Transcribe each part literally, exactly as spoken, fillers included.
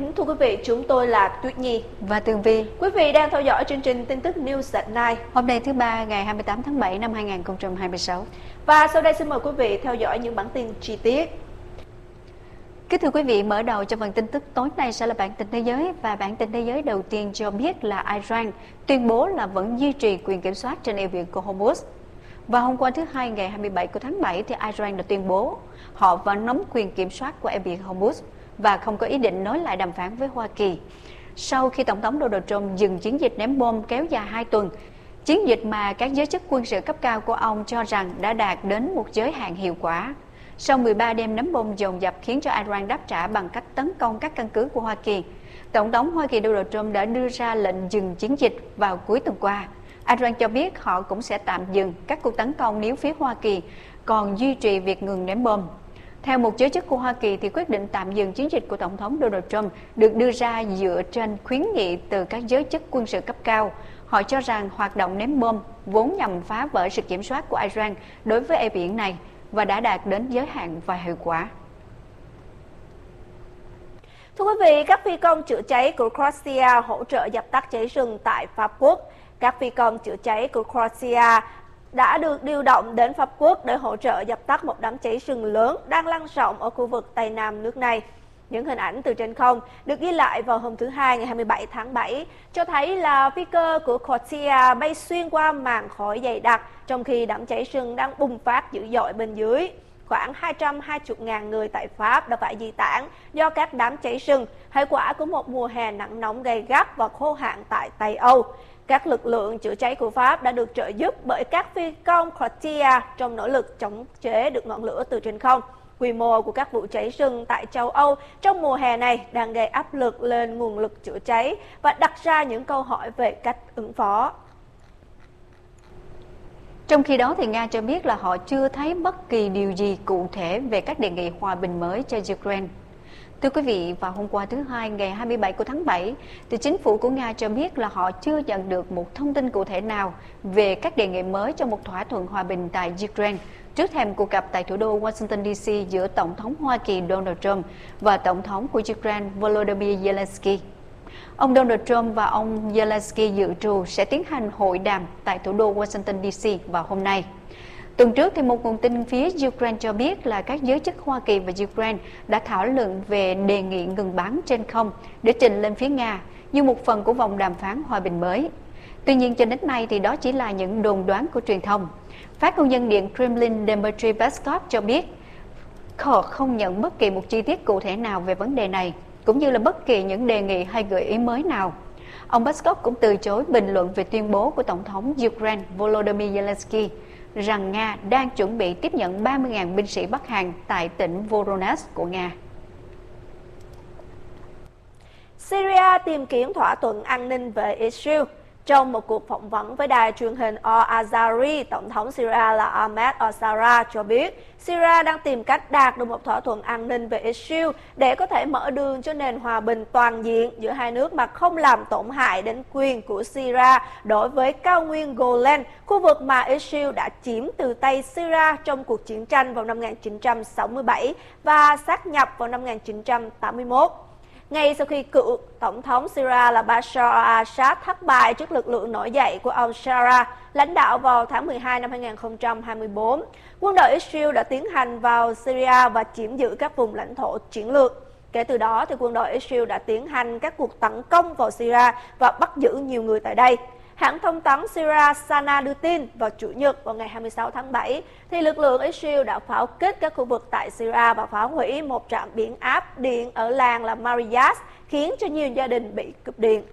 Kính thưa quý vị, chúng tôi là Tuyết Nhi và Tường Vi. Quý vị đang theo dõi chương trình tin tức News at Night. Hôm nay thứ ba ngày hai mươi tám tháng bảy năm hai nghìn không trăm hai mươi sáu. Và sau đây xin mời quý vị theo dõi những bản tin chi tiết. Kính thưa quý vị, mở đầu cho phần tin tức tối nay sẽ là bản tin thế giới, và bản tin thế giới đầu tiên cho biết là Iran tuyên bố là vẫn duy trì quyền kiểm soát trên eo biển của Hormuz. Và hôm qua thứ hai ngày hai mươi bảy của tháng bảy thì Iran đã tuyên bố họ vẫn nắm quyền kiểm soát của eo biển Hormuz và không có ý định nối lại đàm phán với Hoa Kỳ. Sau khi Tổng thống Donald Trump dừng chiến dịch ném bom kéo dài hai tuần, chiến dịch mà các giới chức quân sự cấp cao của ông cho rằng đã đạt đến một giới hạn hiệu quả. Sau mười ba đêm ném bom dồn dập khiến cho Iran đáp trả bằng cách tấn công các căn cứ của Hoa Kỳ, Tổng thống Hoa Kỳ Donald Trump đã đưa ra lệnh dừng chiến dịch vào cuối tuần qua. Iran cho biết họ cũng sẽ tạm dừng các cuộc tấn công nếu phía Hoa Kỳ còn duy trì việc ngừng ném bom. Theo một giới chức của Hoa Kỳ, thì quyết định tạm dừng chiến dịch của Tổng thống Donald Trump được đưa ra dựa trên khuyến nghị từ các giới chức quân sự cấp cao. Họ cho rằng hoạt động ném bom vốn nhằm phá vỡ sự kiểm soát của Iran đối với eo biển này và đã đạt đến giới hạn và hiệu quả. Thưa quý vị, các phi công chữa cháy của Croatia hỗ trợ dập tắt cháy rừng tại Pháp Quốc. Các phi công chữa cháy của Croatia đã được điều động đến Pháp Quốc để hỗ trợ dập tắt một đám cháy rừng lớn đang lan rộng ở khu vực Tây Nam nước này. Những hình ảnh từ trên không được ghi lại vào hôm thứ Hai ngày hai mươi bảy tháng bảy cho thấy là phi cơ của Croatia bay xuyên qua màn khói dày đặc trong khi đám cháy rừng đang bùng phát dữ dội bên dưới. Khoảng hai trăm hai mươi nghìn người tại Pháp đã phải di tản do các đám cháy rừng, hệ quả của một mùa hè nắng nóng gay gắt và khô hạn tại Tây Âu. Các lực lượng chữa cháy của Pháp đã được trợ giúp bởi các phi công Croatia trong nỗ lực chống chế được ngọn lửa từ trên không. Quy mô của các vụ cháy rừng tại châu Âu trong mùa hè này đang gây áp lực lên nguồn lực chữa cháy và đặt ra những câu hỏi về cách ứng phó. Trong khi đó, thì Nga cho biết là họ chưa thấy bất kỳ điều gì cụ thể về các đề nghị hòa bình mới cho Ukraine. Thưa quý vị, vào hôm qua thứ Hai ngày hai mươi bảy của tháng bảy, thì chính phủ của Nga cho biết là họ chưa nhận được một thông tin cụ thể nào về các đề nghị mới cho một thỏa thuận hòa bình tại Ukraine trước thềm cuộc gặp tại thủ đô Washington đê xê giữa Tổng thống Hoa Kỳ Donald Trump và Tổng thống của Ukraine Volodymyr Zelensky. Ông Donald Trump và ông Zelensky dự trù sẽ tiến hành hội đàm tại thủ đô Washington đê xê vào hôm nay. Tuần trước, thì một nguồn tin phía Ukraine cho biết là các giới chức Hoa Kỳ và Ukraine đã thảo luận về đề nghị ngừng bắn trên không để trình lên phía Nga như một phần của vòng đàm phán hòa bình mới. Tuy nhiên, cho đến nay thì đó chỉ là những đồn đoán của truyền thông. Phát ngôn nhân Điện Kremlin Dmitry Peskov cho biết họ không nhận bất kỳ một chi tiết cụ thể nào về vấn đề này, cũng như là bất kỳ những đề nghị hay gợi ý mới nào. Ông Peskov cũng từ chối bình luận về tuyên bố của Tổng thống Ukraine Volodymyr Zelensky rằng Nga đang chuẩn bị tiếp nhận ba mươi nghìn binh sĩ Bắc Hàn tại tỉnh Voronezh của Nga. Syria tìm kiếm thỏa thuận an ninh với Israel. Trong một cuộc phỏng vấn với đài truyền hình Al Azhari, Tổng thống Syria là Ahmed al-Shara cho biết Syria đang tìm cách đạt được một thỏa thuận an ninh với Israel để có thể mở đường cho nền hòa bình toàn diện giữa hai nước mà không làm tổn hại đến quyền của Syria đối với cao nguyên Golan, khu vực mà Israel đã chiếm từ tay Syria trong cuộc chiến tranh vào năm một nghìn chín trăm sáu mươi bảy và sát nhập vào năm một nghìn chín trăm tám mươi mốt. Ngay sau khi cựu Tổng thống Syria là Bashar al-Assad thất bại trước lực lượng nổi dậy của al-Shara lãnh đạo vào tháng mười hai năm hai nghìn không trăm hai mươi tư, quân đội Israel đã tiến hành vào Syria và chiếm giữ các vùng lãnh thổ chiến lược. Kể từ đó, thì quân đội Israel đã tiến hành các cuộc tấn công vào Syria và bắt giữ nhiều người tại đây. Hãng thông tấn Syria Sana đưa tin vào Chủ nhật vào ngày hai mươi sáu tháng bảy, thì lực lượng Israel đã pháo kích các khu vực tại Syria và phá hủy một trạm biến áp điện ở làng là Marias, khiến cho nhiều gia đình bị cúp điện.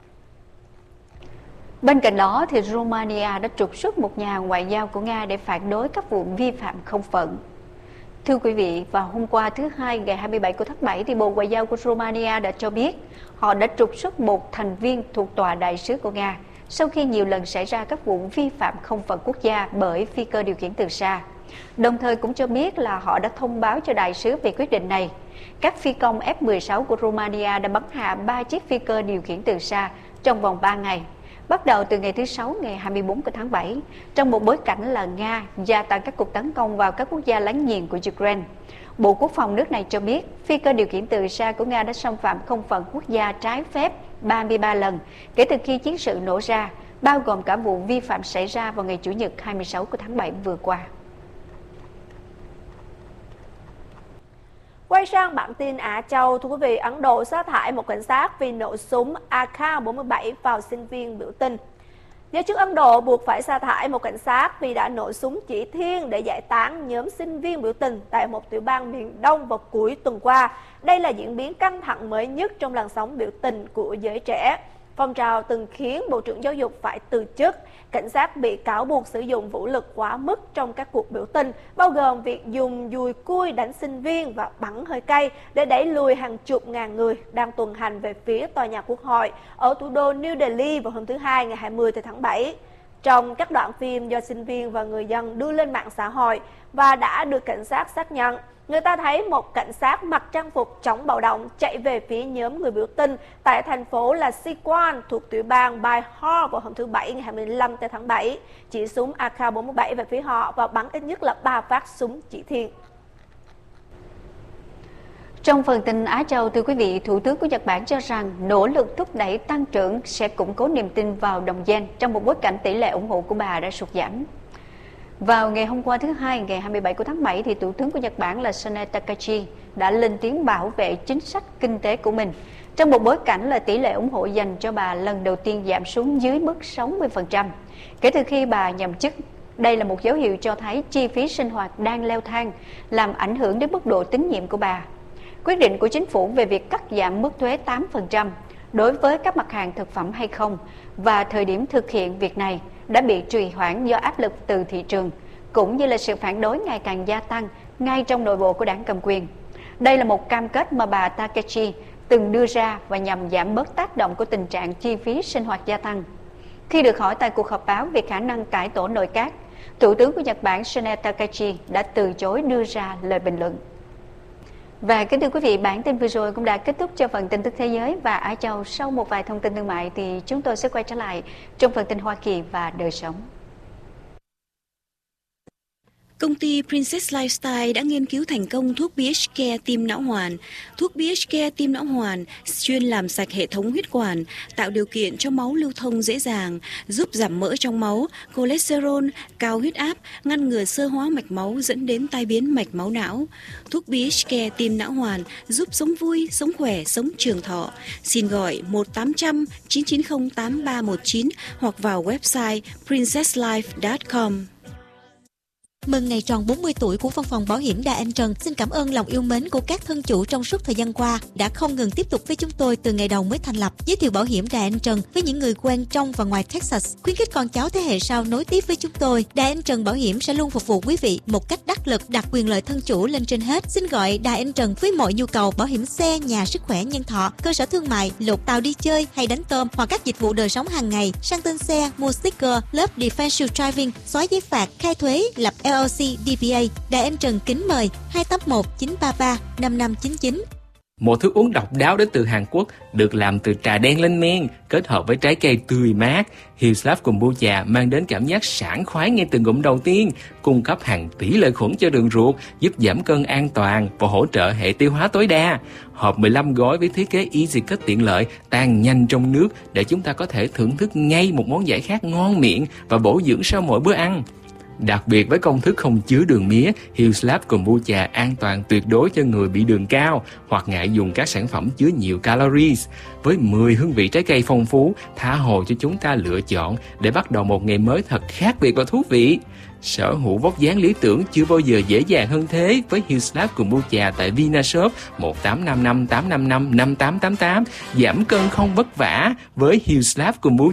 Bên cạnh đó, thì Romania đã trục xuất một nhà ngoại giao của Nga để phản đối các vụ vi phạm không phận. Thưa quý vị, vào hôm qua thứ Hai ngày hai mươi bảy của tháng bảy, thì Bộ Ngoại giao của Romania đã cho biết họ đã trục xuất một thành viên thuộc tòa đại sứ của Nga sau khi nhiều lần xảy ra các vụ vi phạm không phận quốc gia bởi phi cơ điều khiển từ xa. Đồng thời cũng cho biết là họ đã thông báo cho đại sứ về quyết định này. Các phi công F mười sáu của Romania đã bắn hạ ba chiếc phi cơ điều khiển từ xa trong vòng ba ngày, bắt đầu từ ngày thứ Sáu ngày hai mươi tư của tháng bảy, trong một bối cảnh là Nga gia tăng các cuộc tấn công vào các quốc gia láng giềng của Ukraine. Bộ Quốc phòng nước này cho biết phi cơ điều khiển từ xa của Nga đã xâm phạm không phận quốc gia trái phép ba mươi ba lần kể từ khi chiến sự nổ ra, bao gồm cả vụ vi phạm xảy ra vào ngày Chủ nhật hai mươi sáu của tháng bảy vừa qua. Quay sang bản tin Á Châu, thưa quý vị, Ấn Độ sa thải một cảnh sát vì nổ súng A K bốn mươi bảy vào sinh viên biểu tình. Giới chức Ấn Độ buộc phải sa thải một cảnh sát vì đã nổ súng chỉ thiên để giải tán nhóm sinh viên biểu tình tại một tiểu bang miền Đông vào cuối tuần qua. Đây là diễn biến căng thẳng mới nhất trong làn sóng biểu tình của giới trẻ. Phong trào từng khiến Bộ trưởng Giáo dục phải từ chức. Cảnh sát bị cáo buộc sử dụng vũ lực quá mức trong các cuộc biểu tình, bao gồm việc dùng dùi cui đánh sinh viên và bắn hơi cay để đẩy lùi hàng chục ngàn người đang tuần hành về phía tòa nhà Quốc hội ở thủ đô New Delhi vào hôm thứ Hai ngày hai mươi tháng bảy. Trong các đoạn phim do sinh viên và người dân đưa lên mạng xã hội và đã được cảnh sát xác nhận, người ta thấy một cảnh sát mặc trang phục chống bạo động chạy về phía nhóm người biểu tình tại thành phố là Sikwan thuộc tiểu bang Bihar vào hôm thứ Bảy ngày hai mươi lăm tháng bảy, chỉ súng A K bốn mươi bảy về phía họ và bắn ít nhất là ba phát súng chỉ thiên. Trong phần tin Á Châu, thưa quý vị, Thủ tướng của Nhật Bản cho rằng nỗ lực thúc đẩy tăng trưởng sẽ củng cố niềm tin vào đồng yen trong một bối cảnh tỷ lệ ủng hộ của bà đã sụt giảm. Vào ngày hôm qua thứ Hai, ngày hai mươi bảy của tháng bảy, thì Thủ tướng của Nhật Bản là Sanae Takaichi đã lên tiếng bảo vệ chính sách kinh tế của mình trong một bối cảnh là tỷ lệ ủng hộ dành cho bà lần đầu tiên giảm xuống dưới mức sáu mươi phần trăm kể từ khi bà nhậm chức. Đây là một dấu hiệu cho thấy chi phí sinh hoạt đang leo thang, làm ảnh hưởng đến mức độ tín nhiệm của bà. Quyết định của chính phủ về việc cắt giảm mức thuế tám phần trăm đối với các mặt hàng thực phẩm hay không và thời điểm thực hiện việc này đã bị trì hoãn do áp lực từ thị trường, cũng như là sự phản đối ngày càng gia tăng ngay trong nội bộ của đảng cầm quyền. Đây là một cam kết mà bà Takaichi từng đưa ra và nhằm giảm bớt tác động của tình trạng chi phí sinh hoạt gia tăng. Khi được hỏi tại cuộc họp báo về khả năng cải tổ nội các, Thủ tướng của Nhật Bản Sanae Takaichi đã từ chối đưa ra lời bình luận. Và kính thưa quý vị, bản tin vừa rồi cũng đã kết thúc cho phần tin tức thế giới và Á Châu. Sau một vài thông tin thương mại thì chúng tôi sẽ quay trở lại trong phần tin Hoa Kỳ và đời sống. Công ty Princess Lifestyle đã nghiên cứu thành công thuốc pê hát Care tim não hoàn. Thuốc pê hát Care tim não hoàn chuyên làm sạch hệ thống huyết quản, tạo điều kiện cho máu lưu thông dễ dàng, giúp giảm mỡ trong máu, cholesterol, cao huyết áp, ngăn ngừa xơ hóa mạch máu dẫn đến tai biến mạch máu não. Thuốc pê hát Care tim não hoàn giúp sống vui, sống khỏe, sống trường thọ. Xin gọi một tám không không chín chín không tám ba một chín hoặc vào website princess life chấm com. Mừng ngày tròn bốn mươi tuổi của văn phòng bảo hiểm Đà Anh Trần. Xin cảm ơn lòng yêu mến của các thân chủ trong suốt thời gian qua đã không ngừng tiếp tục với chúng tôi từ ngày đầu mới thành lập. Giới thiệu bảo hiểm Đà Anh Trần với những người quen trong và ngoài Texas, khuyến khích con cháu thế hệ sau nối tiếp với chúng tôi. Đà Anh Trần Bảo hiểm sẽ luôn phục vụ quý vị một cách đắc lực, đặt quyền lợi thân chủ lên trên hết. Xin gọi Đà Anh Trần với mọi nhu cầu bảo hiểm xe, nhà, sức khỏe, nhân thọ, cơ sở thương mại, lục tàu đi chơi hay đánh tôm hoặc các dịch vụ đời sống hàng ngày, sang tên xe, mua sticker, lớp defensive driving, xóa giấy phạt, khai thuế, lập L L C, D B A. Đà Anh Trần kính mời hai tám một chín ba ba năm năm chín chín. Một thức uống độc đáo đến từ Hàn Quốc được làm từ trà đen lên men kết hợp với trái cây tươi mát. Hills Lab Kombucha mang đến cảm giác sảng khoái ngay từ ngụm đầu tiên, cung cấp hàng tỷ lợi khuẩn cho đường ruột, giúp giảm cân an toàn và hỗ trợ hệ tiêu hóa tối đa. Hộp mười lăm gói với thiết kế easy cut tiện lợi, tan nhanh trong nước để chúng ta có thể thưởng thức ngay một món giải khát ngon miệng và bổ dưỡng sau mỗi bữa ăn. Đặc biệt với công thức không chứa đường mía, Hills Lab Kombucha an toàn tuyệt đối cho người bị đường cao hoặc ngại dùng các sản phẩm chứa nhiều calories. Với mười hương vị trái cây phong phú, tha hồ cho chúng ta lựa chọn để bắt đầu một ngày mới thật khác biệt và thú vị. Sở hữu vóc dáng lý tưởng chưa bao giờ dễ dàng hơn thế với Hills Lab Kombucha tại Vinashop một tám năm năm tám năm năm năm tám tám tám. Giảm cân không vất vả với Hills Lab Kombucha.